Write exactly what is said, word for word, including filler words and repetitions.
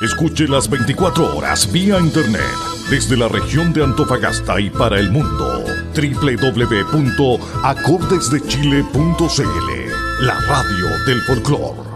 Escuche las veinticuatro horas vía internet desde la región de Antofagasta y para el mundo. doble u doble u doble u punto acordes de chile punto c l, la radio del folclor.